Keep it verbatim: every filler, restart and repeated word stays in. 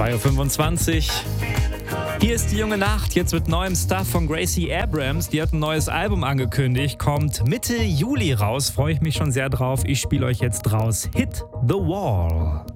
zwei Uhr fünfundzwanzig. Hier ist die junge Nacht, jetzt mit neuem Stuff von Gracie Abrams. Die hat ein neues Album angekündigt, kommt Mitte Juli raus. Freue ich mich schon sehr drauf. Ich spiele euch jetzt draus Hit the Wall.